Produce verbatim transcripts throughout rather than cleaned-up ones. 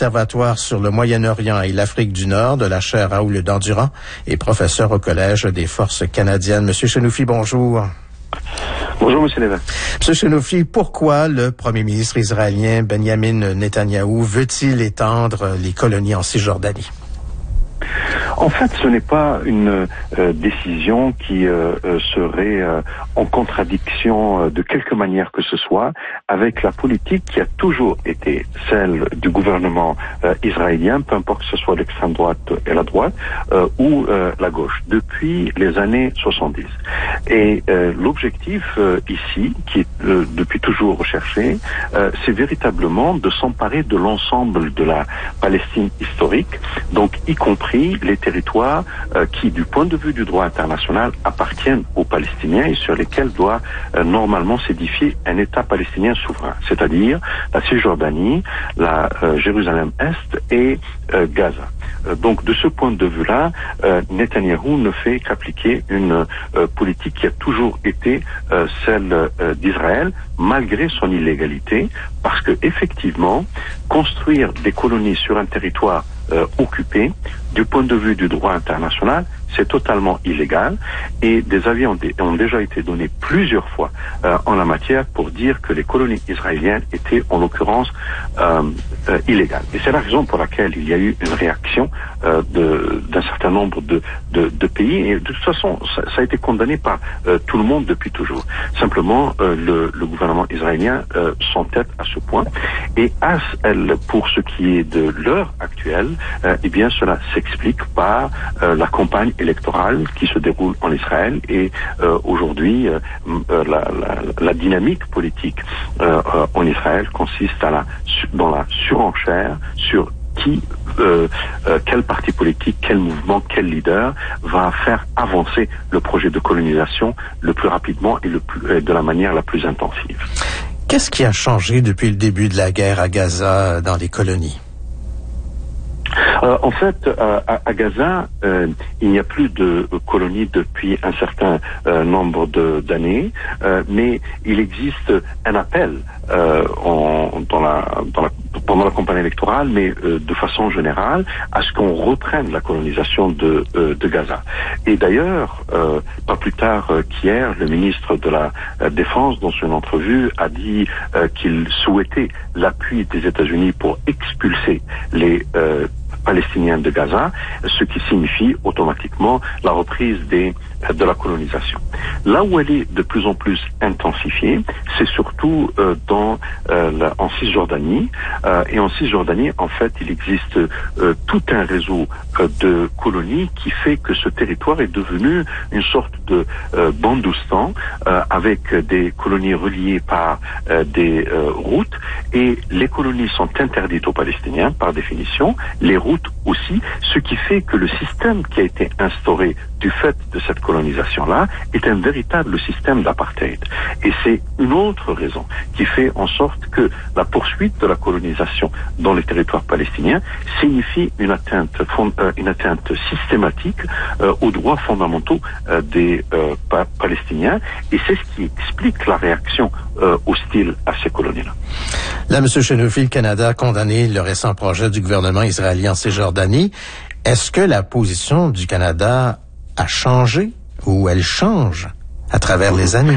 l'Observatoire sur le Moyen-Orient et l'Afrique du Nord de la chaire Raoul Dandurand et professeur au Collège des Forces canadiennes. Monsieur Chenoufi, bonjour. Bonjour, Monsieur Lévesque. Monsieur Chenoufi, pourquoi le premier ministre israélien Benjamin Netanyahou veut-il étendre les colonies en Cisjordanie? En fait, ce n'est pas une euh, décision qui euh, euh, serait euh, en contradiction euh, de quelque manière que ce soit avec la politique qui a toujours été celle du gouvernement euh, israélien, peu importe que ce soit l'extrême droite et la droite, euh, ou euh, la gauche, depuis les années soixante-dix. Et euh, l'objectif euh, ici, qui est euh, depuis toujours recherché, euh, c'est véritablement de s'emparer de l'ensemble de la Palestine historique, donc y compris les territoires euh, qui, du point de vue du droit international, appartiennent aux Palestiniens et sur lesquels doit euh, normalement s'édifier un État palestinien souverain, c'est-à-dire la Cisjordanie, la euh, Jérusalem-Est et euh, Gaza. Euh, donc, de ce point de vue-là, euh, Netanyahou ne fait qu'appliquer une euh, politique qui a toujours été euh, celle euh, d'Israël, malgré son illégalité, parce que effectivement, construire des colonies sur un territoire euh, occupé, du point de vue du droit international, c'est totalement illégal et des avis ont, dé- ont déjà été donnés plusieurs fois euh, en la matière pour dire que les colonies israéliennes étaient en l'occurrence euh, euh, illégales. Et c'est la raison pour laquelle il y a eu une réaction euh, de, d'un certain nombre de, de, de pays et de toute façon ça, ça a été condamné par euh, tout le monde depuis toujours. Simplement euh, le, le gouvernement israélien euh, s'entête à ce point et à, elle, pour ce qui est de l'heure actuelle, euh, eh bien cela s'explique par euh, la campagne électorale qui se déroule en Israël et euh, aujourd'hui euh, la, la, la dynamique politique euh, euh, en Israël consiste à la, dans la surenchère sur qui, euh, euh, quel parti politique, quel mouvement, quel leader va faire avancer le projet de colonisation le plus rapidement et le plus, euh, de la manière la plus intensive. Qu'est-ce qui a changé depuis le début de la guerre à Gaza dans les colonies? Euh, en fait, euh, à, à Gaza, euh, il n'y a plus de colonies depuis un certain euh, nombre de, d'années, euh, mais il existe un appel euh, en, dans la, dans la, pendant la campagne électorale, mais euh, de façon générale, à ce qu'on reprenne la colonisation de, euh, de Gaza. Et d'ailleurs, euh, pas plus tard euh, qu'hier, le ministre de la euh, Défense, dans une entrevue, a dit euh, qu'il souhaitait l'appui des États-Unis pour expulser les euh, Palestiniens de Gaza, ce qui signifie automatiquement la reprise des, de la colonisation. Là où elle est de plus en plus intensifiée, c'est surtout euh, dans, euh, la, en Cisjordanie. Euh, et en Cisjordanie, en fait, il existe euh, tout un réseau euh, de colonies qui fait que ce territoire est devenu une sorte de euh, bandoustan euh, avec des colonies reliées par euh, des euh, routes. Et les colonies sont interdites aux Palestiniens par définition, les routes aussi, ce qui fait que le système qui a été instauré du fait de cette colonisation-là est un véritable système d'apartheid. Et c'est une autre raison qui fait en sorte que la poursuite de la colonisation dans les territoires palestiniens signifie une atteinte, euh, une atteinte systématique euh, aux droits fondamentaux euh, des euh, pa- Palestiniens. Et c'est ce qui explique la réaction euh, hostile à ces colonies-là. Là, M. Chenoufi, le Canada a condamné le récent projet du gouvernement israélien en Cisjordanie. Est-ce que la position du Canada a changé ou elle change à travers les années?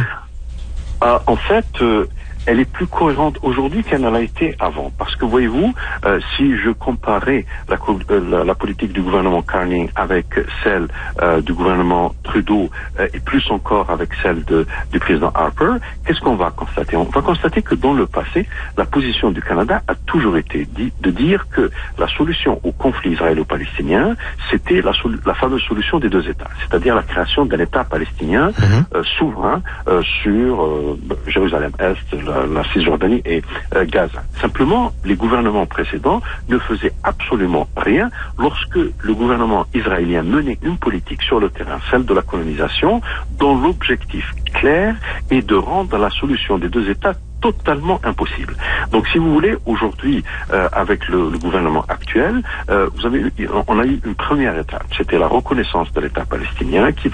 Euh, en fait, euh, elle est plus cohérente aujourd'hui qu'elle ne l'a été avant. Parce que voyez-vous, euh, si je comparais la, euh, la, la politique du gouvernement Carney avec celle euh, du gouvernement Trudeau euh, et plus encore avec celle de, du président Harper, qu'est-ce qu'on va constater? On va constater que dans le passé, la position du Canada a toujours été dit, de dire que la solution au conflit israélo-palestinien, c'était la, la fameuse solution des deux États, c'est-à-dire la création d'un État palestinien mm-hmm. euh, souverain euh, sur euh, Jérusalem-Est, la, la Cisjordanie et euh, Gaza. Simplement, les gouvernements précédents ne faisaient absolument rien lorsque le gouvernement israélien menait une politique sur le terrain, celle de la colonisation, dont l'objectif clair est de rendre la solution des deux États totalement impossible. Donc, si vous voulez, aujourd'hui, euh, avec le, le gouvernement actuel, euh, vous avez eu, on a eu une première étape. C'était la reconnaissance de l'État palestinien qui est venue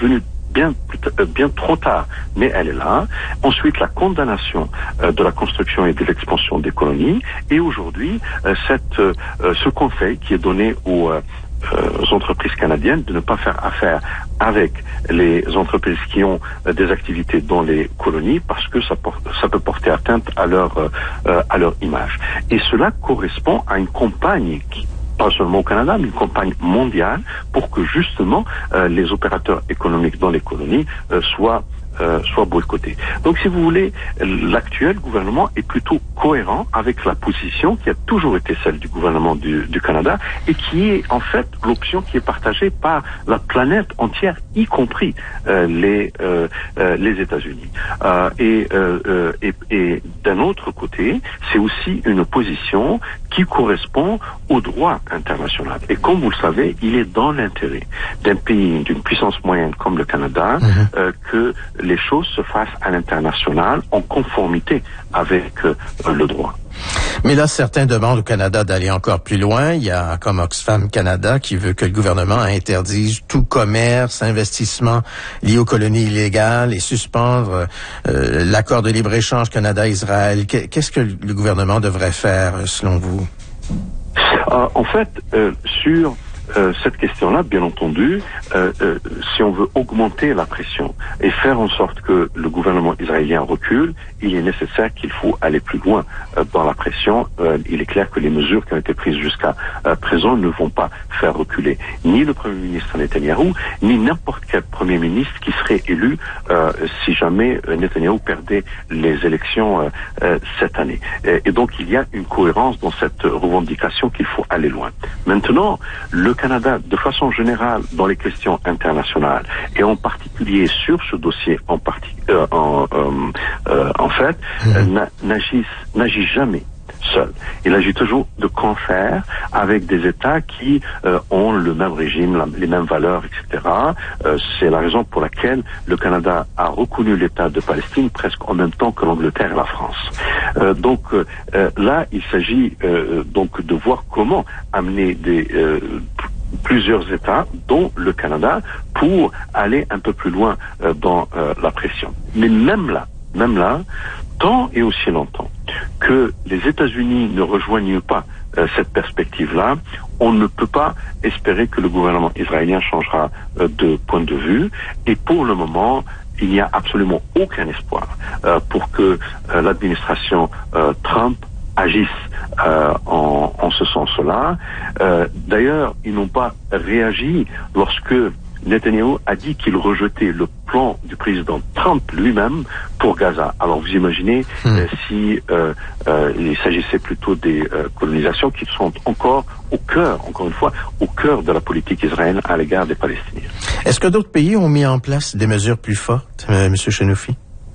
bien, bien trop tard, mais elle est là. Ensuite, la condamnation euh, de la construction et de l'expansion des colonies. Et aujourd'hui, euh, cette, euh, ce conseil qui est donné aux, euh, aux entreprises canadiennes de ne pas faire affaire avec les entreprises qui ont euh, des activités dans les colonies parce que ça, porte, ça peut porter atteinte à leur, euh, à leur image. Et cela correspond à une campagne qui, pas seulement au Canada, mais une campagne mondiale pour que justement euh, les opérateurs économiques dans les colonies euh, soient Euh, soit boycottés. Donc, si vous voulez, l'actuel gouvernement est plutôt cohérent avec la position qui a toujours été celle du gouvernement du, du Canada et qui est en fait l'option qui est partagée par la planète entière, y compris euh, les euh, euh, les États-Unis. Euh, et, euh, et, et d'un autre côté, c'est aussi une position qui correspond au droit international. Et comme vous le savez, il est dans l'intérêt d'un pays, d'une puissance moyenne comme le Canada, mmh. euh, que les choses se fassent à l'international en conformité avec euh, le droit. Mais là, certains demandent au Canada d'aller encore plus loin. Il y a comme Oxfam Canada qui veut que le gouvernement interdise tout commerce, investissement lié aux colonies illégales et suspendre euh, l'accord de libre-échange Canada-Israël. Qu'est-ce que le gouvernement devrait faire, selon vous? Euh, en fait, euh, sur Euh, cette question-là, bien entendu, euh, euh, si on veut augmenter la pression et faire en sorte que le gouvernement israélien recule, il est nécessaire qu'il faut aller plus loin euh, dans la pression. Euh, il est clair que les mesures qui ont été prises jusqu'à euh, présent ne vont pas faire reculer ni le Premier ministre Netanyahou, ni n'importe quel Premier ministre qui serait élu euh, si jamais euh, Netanyahou perdait les élections euh, euh, cette année. Et, et donc, il y a une cohérence dans cette revendication qu'il faut aller loin. Maintenant, le Canada, de façon générale, dans les questions internationales, et en particulier sur ce dossier en, partie, euh, en, euh, euh, en fait, mmh. euh, n'agit, n'agit jamais seul. Il agit toujours de concert avec des États qui euh, ont le même régime, la, les mêmes valeurs, et cetera. Euh, c'est la raison pour laquelle le Canada a reconnu l'État de Palestine presque en même temps que l'Angleterre et la France. Euh, donc euh, là, il s'agit euh, donc de voir comment amener des euh, plusieurs États, dont le Canada, pour aller un peu plus loin euh, dans euh, la pression. Mais même là, même là, tant et aussi longtemps que les États-Unis ne rejoignent pas euh, cette perspective-là, on ne peut pas espérer que le gouvernement israélien changera euh, de point de vue. Et pour le moment, il n'y a absolument aucun espoir euh, pour que euh, l'administration euh, Trump agissent euh, en, en ce sens-là. Euh, d'ailleurs, ils n'ont pas réagi lorsque Netanyahou a dit qu'il rejetait le plan du président Trump lui-même pour Gaza. Alors vous imaginez mmh. euh, si euh, euh, il s'agissait plutôt des euh, colonisations qui sont encore au cœur, encore une fois, au cœur de la politique israélienne à l'égard des Palestiniens. Est-ce que d'autres pays ont mis en place des mesures plus fortes, euh, M. Chenoufi?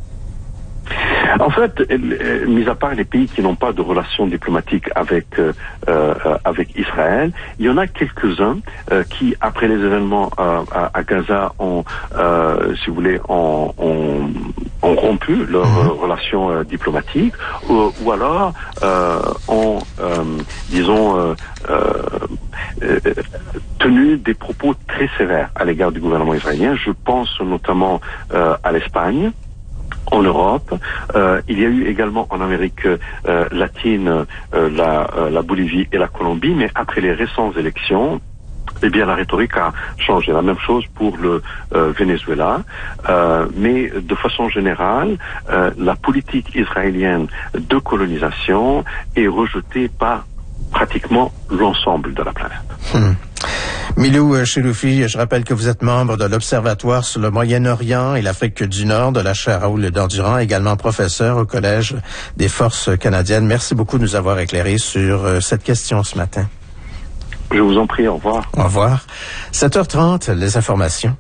En fait, euh, mis à part les pays qui n'ont pas de relations diplomatiques avec euh, euh, avec Israël, il y en a quelques-uns euh, qui, après les événements euh, à, à Gaza, ont, euh, si vous voulez, ont, ont, ont rompu leurs mmh. relations euh, diplomatiques, ou, ou alors euh, ont, euh, disons, euh, euh, tenu des propos très sévères à l'égard du gouvernement israélien. Je pense notamment euh, à l'Espagne. En Europe, euh, il y a eu également en Amérique euh, latine euh, la, euh, la Bolivie et la Colombie, mais après les récentes élections, eh bien la rhétorique a changé. La même chose pour le euh, Venezuela, euh, mais de façon générale, euh, la politique israélienne de colonisation est rejetée par pratiquement l'ensemble de la planète. Hmm. Milou Chenoufi, je rappelle que vous êtes membre de l'Observatoire sur le Moyen-Orient et l'Afrique du Nord de la chaire Raoul Dandurand, également professeur au Collège des Forces canadiennes. Merci beaucoup de nous avoir éclairé sur cette question ce matin. Je vous en prie, au revoir. Au revoir. sept heures trente, les informations.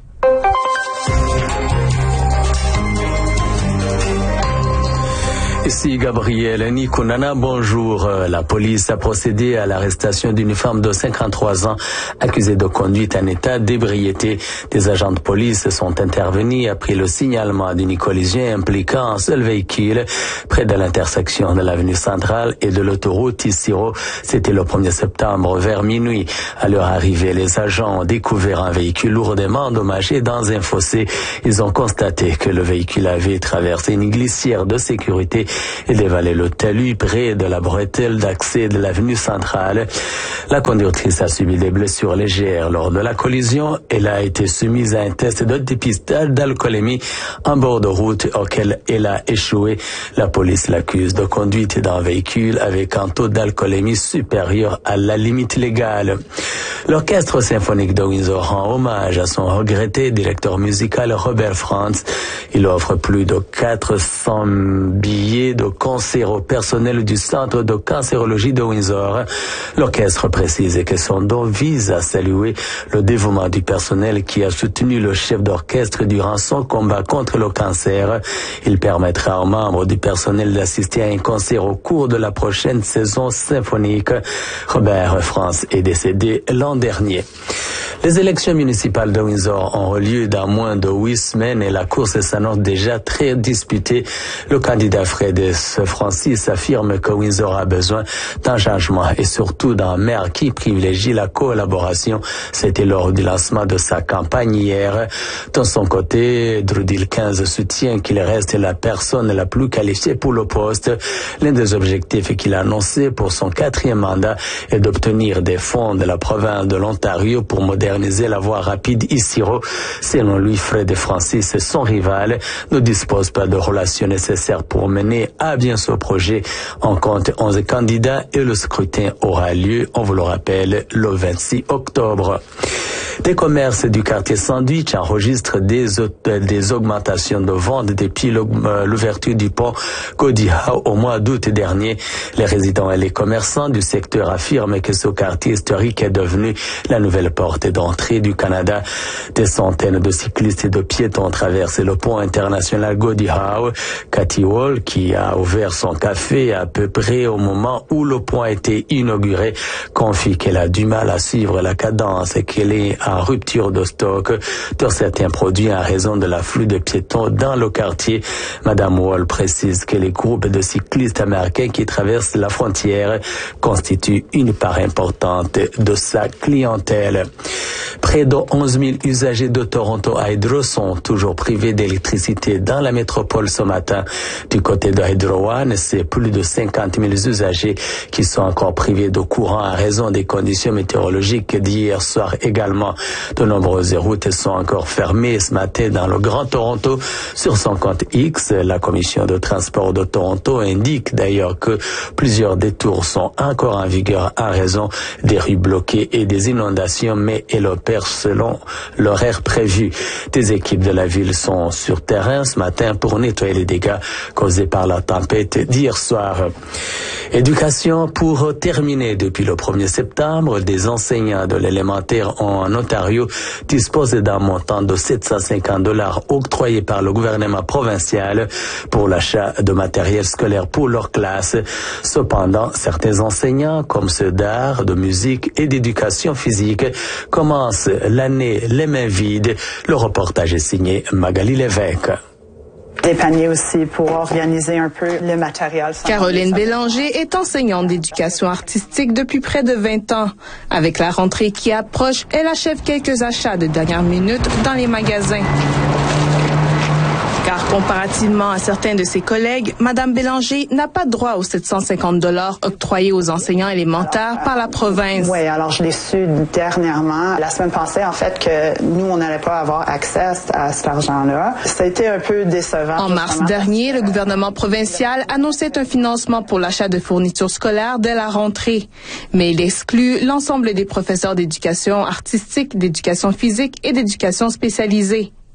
Ici Gabriel Nikunana, bonjour. La police a procédé à l'arrestation d'une femme de cinquante-trois ans accusée de conduite en état d'ébriété. Des agents de police sont intervenus après le signalement d'une collision impliquant un seul véhicule près de l'intersection de l'avenue centrale et de l'autoroute Isiro. C'était le premier septembre vers minuit. À leur arrivée, les agents ont découvert un véhicule lourdement endommagé dans un fossé. Ils ont constaté que le véhicule avait traversé une glissière de sécurité et dévalé le talus près de la bretelle d'accès de l'avenue centrale. La conductrice a subi des blessures légères lors de la collision. Elle a été soumise à un test de dépistage d'alcoolémie en bord de route auquel elle a échoué. La police l'accuse de conduite d'un véhicule avec un taux d'alcoolémie supérieur à la limite légale. L'orchestre symphonique de Windsor rend hommage à son regretté directeur musical Robert Franz. Il offre plus de quatre cents billets de concert au personnel du Centre de cancérologie de Windsor. L'orchestre précise que son don vise à saluer le dévouement du personnel qui a soutenu le chef d'orchestre durant son combat contre le cancer. Il permettra aux membres du personnel d'assister à un concert au cours de la prochaine saison symphonique. Robert France est décédé l'an dernier. Les élections municipales de Windsor ont lieu dans moins de huit semaines et la course s'annonce déjà très disputée. Le candidat Fred Francis affirme que Windsor a besoin d'un changement et surtout d'un maire qui privilégie la collaboration. C'était lors du lancement de sa campagne hier. De son côté, Drew Dilkins soutient qu'il reste la personne la plus qualifiée pour le poste. L'un des objectifs qu'il a annoncé pour son quatrième mandat est d'obtenir des fonds de la province de l'Ontario pour moderniser la voie rapide Isiro. Selon lui, Fred Francis, son rival, ne dispose pas de relations nécessaires pour mener à bien ce projet. On compte onze candidats et le scrutin aura lieu, on vous le rappelle, le vingt-six octobre. Des commerces du quartier Sandwich enregistrent des, des augmentations de ventes depuis l'ouverture du pont Gordie Howe au mois d'août dernier. Les résidents et les commerçants du secteur affirment que ce quartier historique est devenu la nouvelle porte d'entrée du Canada. Des centaines de cyclistes et de piétons traversent le pont international Gordie Howe. Cathy Wall, qui a ouvert son café à peu près au moment où le pont a été inauguré, confie qu'elle a du mal à suivre la cadence et qu'elle est en rupture de stock de certains produits en raison de l'afflux de piétons dans le quartier. Madame Wall précise que les groupes de cyclistes américains qui traversent la frontière constituent une part importante de sa clientèle. Près de onze mille usagers de Toronto Hydro sont toujours privés d'électricité dans la métropole ce matin. Du côté de Hydro One, c'est plus de cinquante mille usagers qui sont encore privés de courant en raison des conditions météorologiques d'hier soir également. De nombreuses routes sont encore fermées ce matin dans le Grand Toronto. Sur son compte X, la commission de transport de Toronto indique d'ailleurs que plusieurs détours sont encore en vigueur en raison des rues bloquées et des inondations, mais elles opèrent selon l'horaire prévu. Des équipes de la ville sont sur terrain ce matin pour nettoyer les dégâts causés par la tempête d'hier soir. Éducation pour terminer. Depuis le premier septembre, des enseignants de l'élémentaire en Ontario disposent d'un montant de sept cent cinquante dollars octroyé par le gouvernement provincial pour l'achat de matériel scolaire pour leur classe. Cependant, certains enseignants, comme ceux d'art, de musique et d'éducation physique, commencent l'année les mains vides. Le reportage est signé Magali Lévesque. Des paniers aussi pour organiser un peu le matériel. Caroline Bélanger est enseignante d'éducation artistique depuis près de vingt ans. Avec la rentrée qui approche, elle achève quelques achats de dernière minute dans les magasins. Car comparativement à certains de ses collègues, Madame Bélanger n'a pas droit aux sept cent cinquante dollars octroyés aux enseignants élémentaires par la province. Oui, alors je l'ai su dernièrement, la semaine passée, en fait, que nous, on n'allait pas avoir accès à cet argent-là. Ça a été un peu décevant. En mars dernier, le gouvernement provincial annonçait un financement pour l'achat de fournitures scolaires dès la rentrée. Mais il exclut l'ensemble des professeurs d'éducation artistique, d'éducation physique et d'éducation spécialisée.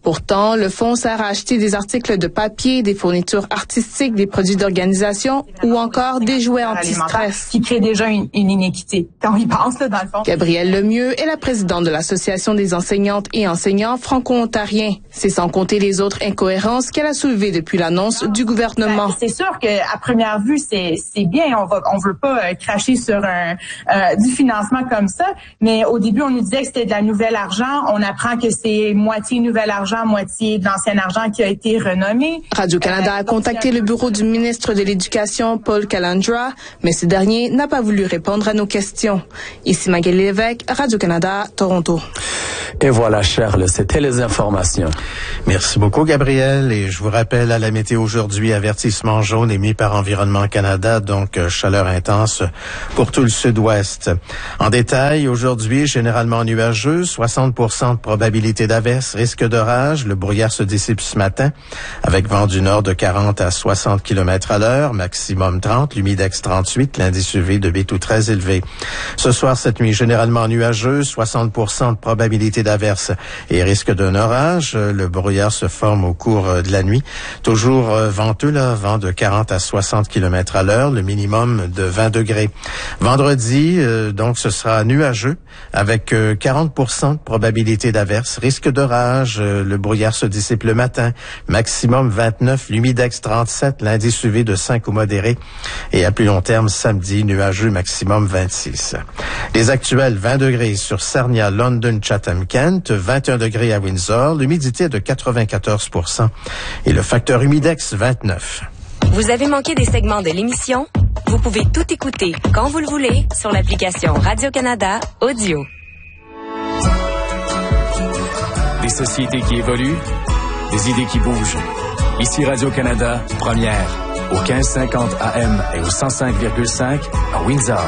Pourtant, le fonds sert à acheter des articles de papier, des fournitures artistiques, des produits d'organisation ou encore des jouets anti-stress. Qui crée déjà une, une inéquité. Quand on y pense, là, dans le fond. Gabrielle Lemieux est la présidente de l'Association des enseignantes et enseignants franco-ontariens. C'est sans compter les autres incohérences qu'elle a soulevées depuis l'annonce du gouvernement. Ben, c'est sûr qu'à première vue, c'est, c'est bien. On va, on veut pas euh, cracher sur un, euh, du financement comme ça. Mais au début, on nous disait que c'était de la nouvelle argent. On apprend que c'est moitié nouvel argent, moitié de l'ancien argent qui a été renommé. Radio-Canada a contacté le bureau du ministre de l'Éducation, Paul Calandra, mais ce dernier n'a pas voulu répondre à nos questions. Ici Magali Lévesque, Radio-Canada, Toronto. Et voilà, Charles, c'était les informations. Merci beaucoup, Gabriel. Et je vous rappelle à la météo aujourd'hui, avertissement jaune émis par Environnement Canada, donc chaleur intense pour tout le sud-ouest. En détail, aujourd'hui, généralement nuageux, soixante pour cent de probabilité d'averse, risque d'orage. Le brouillard se dissipe ce matin avec vent du nord de quarante à soixante kilomètres à l'heure, maximum trente, l'humidex trente-huit, l'indice U V de Bétou très élevé. Ce soir, cette nuit, généralement nuageux, soixante pour cent de probabilité d'averse et risque d'un orage. Le brouillard se forme au cours de la nuit. Toujours venteux, là, vent de quarante à soixante kilomètres à l'heure, le minimum de vingt degrés. Vendredi, euh, donc, ce sera nuageux avec euh, quarante pour cent de probabilité d'averse, risque d'orage. Euh, le brouillard se dissipe le matin, maximum vingt-neuf, l'humidex trente-sept, l'indice U V de cinq ou modéré. Et à plus long terme, samedi, nuageux, maximum vingt-six. Les actuels, vingt degrés sur Sarnia, London, Chatham, Kent, vingt et un degrés à Windsor, l'humidité de quatre-vingt-quatorze pour cent et le facteur humidex vingt-neuf. Vous avez manqué des segments de l'émission? Vous pouvez tout écouter quand vous le voulez sur l'application Radio-Canada Audio. Des sociétés qui évoluent, des idées qui bougent. Ici Radio-Canada, première, au quinze cinquante A M et au cent cinq virgule cinq à Windsor.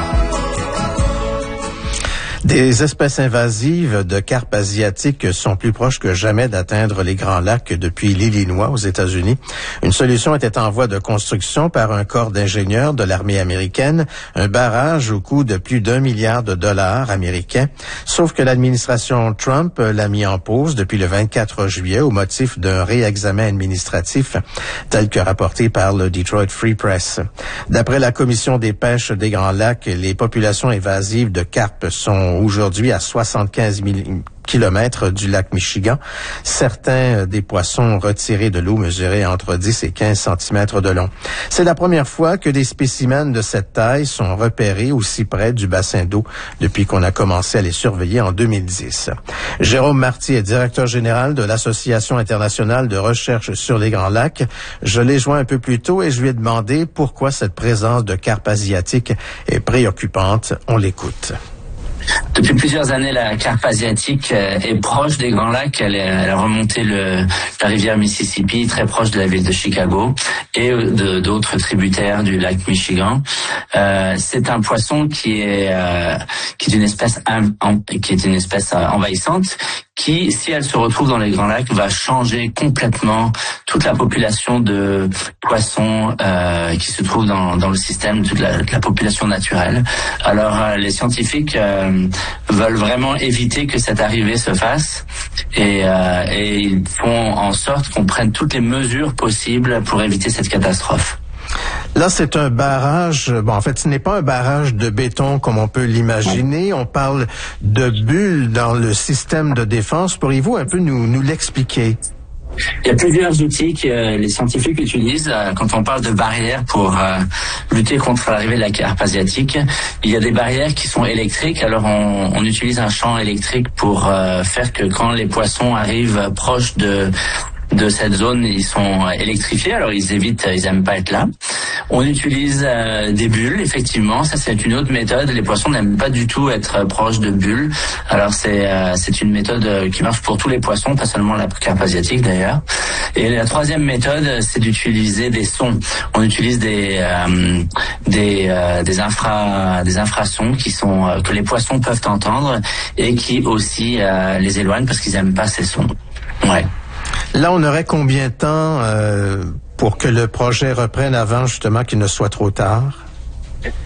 Des espèces invasives de carpes asiatiques sont plus proches que jamais d'atteindre les Grands Lacs depuis l'Illinois aux États-Unis. Une solution était en voie de construction par un corps d'ingénieurs de l'armée américaine, un barrage au coût de plus d'un milliard de dollars américains. Sauf que l'administration Trump l'a mis en pause depuis le vingt-quatre juillet au motif d'un réexamen administratif, tel que rapporté par le Detroit Free Press. D'après la Commission des pêches des Grands Lacs, les populations invasives de carpes sont aujourd'hui à soixante-quinze mille kilomètres du lac Michigan. Certains des poissons retirés de l'eau mesuraient entre dix et quinze centimètres de long. C'est la première fois que des spécimens de cette taille sont repérés aussi près du bassin d'eau depuis qu'on a commencé à les surveiller en deux mille dix. Jérôme Marty est directeur général de l'Association internationale de recherche sur les Grands Lacs. Je l'ai joint un peu plus tôt et je lui ai demandé pourquoi cette présence de carpes asiatiques est préoccupante. On l'écoute. Depuis plusieurs années, la carpe asiatique est proche des Grands Lacs. Elle, est, elle a remonté le, la rivière Mississippi, très proche de la ville de Chicago et de, d'autres tributaires du lac Michigan. Euh, c'est un poisson qui est euh, qui est une espèce en, qui est une espèce envahissante, qui, si elle se retrouve dans les Grands Lacs, va changer complètement toute la population de poissons euh, qui se trouve dans, dans le système, toute la, la population naturelle. Alors, euh, les scientifiques euh, veulent vraiment éviter que cette arrivée se fasse et, euh, et ils font en sorte qu'on prenne toutes les mesures possibles pour éviter cette catastrophe. Là, c'est un barrage, bon, en fait, ce n'est pas un barrage de béton comme on peut l'imaginer. On parle de bulles dans le système de défense. Pourriez-vous un peu nous, nous l'expliquer? Il y a plusieurs outils que euh, les scientifiques utilisent euh, quand on parle de barrières pour euh, lutter contre l'arrivée de la carpe asiatique. Il y a des barrières qui sont électriques, alors on, on utilise un champ électrique pour euh, faire que quand les poissons arrivent proches de de cette zone, ils sont électrifiés, alors ils évitent, ils aiment pas être là. On utilise euh, des bulles, effectivement, ça c'est une autre méthode. Les poissons n'aiment pas du tout être proches de bulles, alors c'est euh, c'est une méthode qui marche pour tous les poissons, pas seulement la carpe asiatique d'ailleurs. Et la troisième méthode, c'est d'utiliser des sons. On utilise des euh, des euh, des infra des infrasons qui sont euh, que les poissons peuvent entendre et qui aussi euh, les éloignent parce qu'ils aiment pas ces sons. Ouais. Là, on aurait combien de temps euh, pour que le projet reprenne avant justement qu'il ne soit trop tard?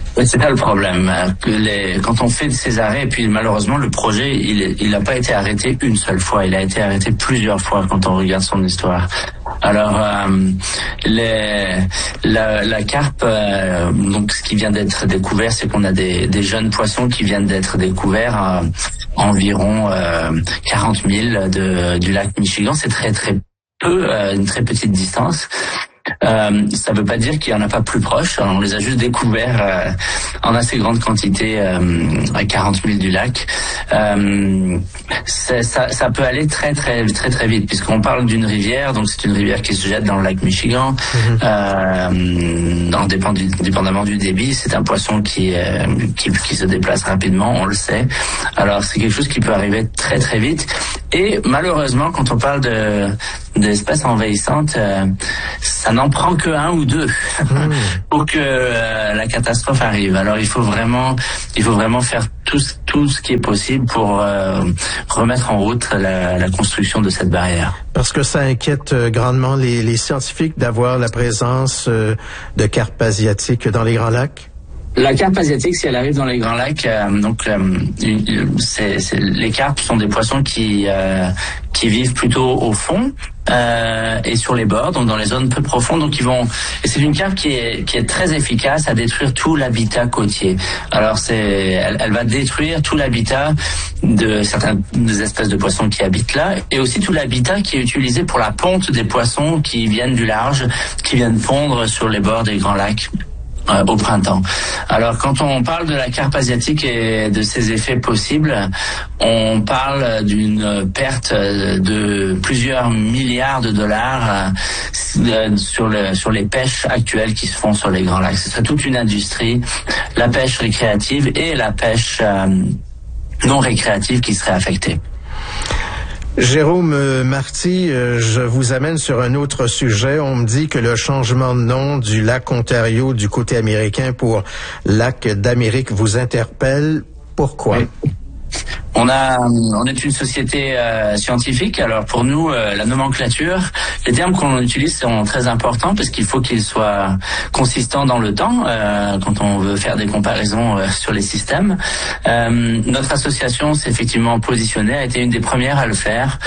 C'est pas le problème. Les, quand on fait ces arrêts, et puis malheureusement le projet, il il n'a pas été arrêté une seule fois, il a été arrêté plusieurs fois quand on regarde son histoire. Alors euh, les, la, la carpe, euh, donc ce qui vient d'être découvert, c'est qu'on a des, des jeunes poissons qui viennent d'être découverts à environ euh, quarante milles de, du lac Michigan. C'est très très peu, euh, une très petite distance. Euh, ça veut pas dire qu'il y en a pas plus proche. On les a juste découverts euh, en assez grande quantité euh, à quarante milles du lac. Euh, ça, ça peut aller très très très très vite puisqu'on parle d'une rivière. Donc c'est une rivière qui se jette dans le lac Michigan. Mmh. Euh, en dépend du, dépendamment du débit, c'est un poisson qui, euh, qui qui se déplace rapidement. On le sait. Alors c'est quelque chose qui peut arriver très très vite. Et malheureusement, quand on parle de d'espèces envahissantes, euh, ça n'en prend que un ou deux mmh. pour que euh, la catastrophe arrive. Alors il faut vraiment, il faut vraiment faire tout, tout ce qui est possible pour euh, remettre en route la, la construction de cette barrière. Parce que ça inquiète grandement les, les scientifiques d'avoir la présence euh, de carpes asiatiques dans les Grands Lacs. La carpe asiatique, si elle arrive dans les Grands Lacs, euh, donc euh, c'est, c'est, les carpes sont des poissons qui euh, qui vivent plutôt au fond euh, et sur les bords, donc dans les zones peu profondes. Donc ils vont. Et c'est une carpe qui est qui est très efficace à détruire tout l'habitat côtier. Alors c'est, elle, elle va détruire tout l'habitat de certaines des espèces de poissons qui habitent là, et aussi tout l'habitat qui est utilisé pour la ponte des poissons qui viennent du large, qui viennent pondre sur les bords des Grands Lacs au printemps. Alors quand on parle de la carpe asiatique et de ses effets possibles, on parle d'une perte de plusieurs milliards de dollars sur le sur les pêches actuelles qui se font sur les Grands Lacs. Ce serait toute une industrie, la pêche récréative et la pêche euh, non récréative qui serait affectée. Jérôme Marty, je vous amène sur un autre sujet. On me dit que le changement de nom du lac Ontario du côté américain pour lac d'Amérique vous interpelle. Pourquoi? Oui. On a, on est une société euh, scientifique. Alors pour nous, euh, la nomenclature, les termes qu'on utilise sont très importants parce qu'il faut qu'ils soient consistants dans le temps euh, quand on veut faire des comparaisons euh, sur les systèmes. Euh, notre association s'est effectivement positionnée, a été une des premières à le faire,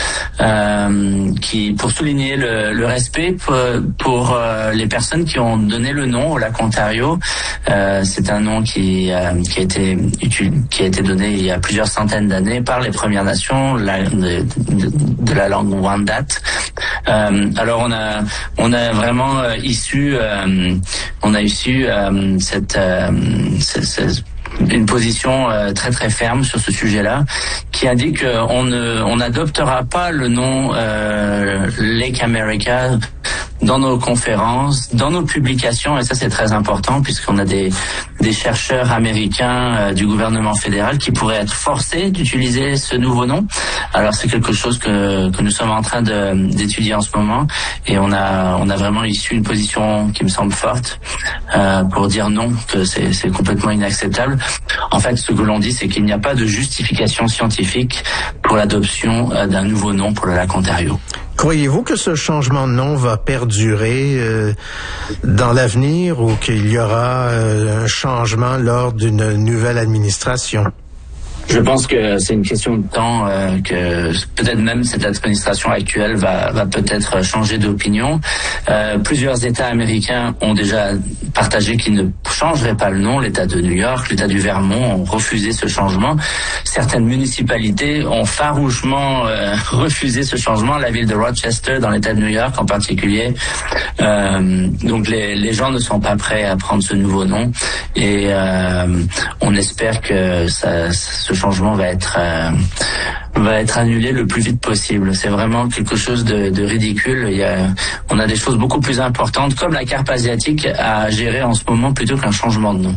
euh, qui pour souligner le, le respect pour, pour euh, les personnes qui ont donné le nom au lac Ontario. Euh, c'est un nom qui, euh, qui a été utile, qui a été donné il y a plusieurs centaines d'années par les Premières Nations la, de, de, de la langue Wendat. Euh, alors on a on a vraiment euh, issu euh, on a issu euh, cette, euh, cette, cette une position euh, très très ferme sur ce sujet-là, qui indique qu'on ne on n'adoptera pas le nom euh, Lake America dans nos conférences, dans nos publications, et ça c'est très important puisqu'on a des des chercheurs américains euh, du gouvernement fédéral qui pourraient être forcés d'utiliser ce nouveau nom. Alors c'est quelque chose que que nous sommes en train de d'étudier en ce moment, et on a on a vraiment issu une position qui me semble forte euh, pour dire non, que c'est c'est complètement inacceptable. En fait, ce que l'on dit, c'est qu'il n'y a pas de justification scientifique pour l'adoption euh, d'un nouveau nom pour le lac Ontario. Croyez-vous que ce changement de nom va perdurer euh, dans l'avenir, ou qu'il y aura euh, un changement lors d'une nouvelle administration? Je pense que c'est une question de temps, euh, que peut-être même cette administration actuelle va, va peut-être changer d'opinion. Euh, plusieurs États américains ont déjà partagé qu'ils ne changeraient pas le nom. L'État de New York, l'État du Vermont ont refusé ce changement. Certaines municipalités ont farouchement euh, refusé ce changement. La ville de Rochester, dans l'État de New York en particulier. Euh, donc les, les gens ne sont pas prêts à prendre ce nouveau nom, et euh, on espère que ça, ce changement va être euh, va être annulé le plus vite possible. C'est vraiment quelque chose de, de ridicule. Il y a, on a des choses beaucoup plus importantes, comme la carpe asiatique, à gérer en ce moment plutôt qu'un changement de nom.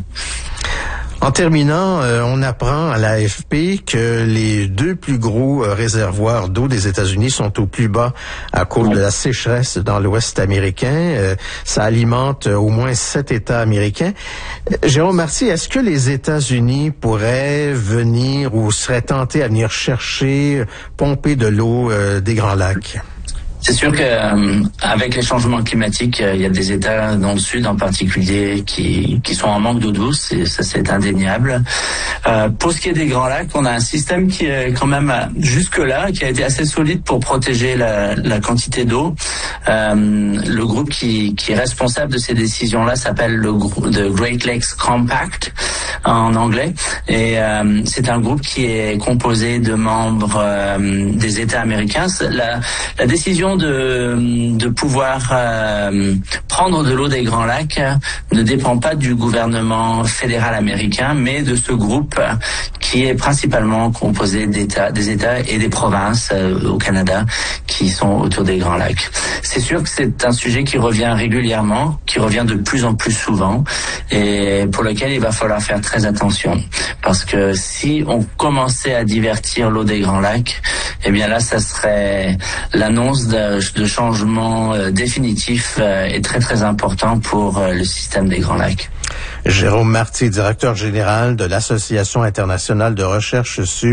En terminant, euh, on apprend à l'A F P que les deux plus gros euh, réservoirs d'eau des États-Unis sont au plus bas à cause de la sécheresse dans l'Ouest américain. Euh, ça alimente euh, au moins sept États américains. Euh, Jérôme Marty, est-ce que les États-Unis pourraient venir ou seraient tentés à venir chercher, pomper de l'eau euh, des Grands Lacs? C'est sûr que euh, avec les changements climatiques, euh, il y a des États dans le sud en particulier qui qui sont en manque d'eau douce, et ça c'est indéniable. Euh, pour ce qui est des Grands Lacs, on a un système qui est quand même jusque-là qui a été assez solide pour protéger la, la quantité d'eau. Euh, le groupe qui qui est responsable de ces décisions-là s'appelle le groupe de Great Lakes Compact en anglais, et euh, c'est un groupe qui est composé de membres euh, des États américains. La, la décision de, de pouvoir euh, prendre de l'eau des Grands Lacs ne dépend pas du gouvernement fédéral américain, mais de ce groupe qui est principalement composé d'États, des États et des provinces euh, au Canada qui sont autour des Grands Lacs. C'est sûr que c'est un sujet qui revient régulièrement, qui revient de plus en plus souvent, et pour lequel il va falloir faire très attention. Parce que si on commençait à divertir l'eau des Grands Lacs, eh bien là, ça serait l'annonce de, de changements euh, définitifs euh, et très très importants pour euh, le système des Grands Lacs. Jérôme Marty, directeur général de l'Association internationale de recherche sur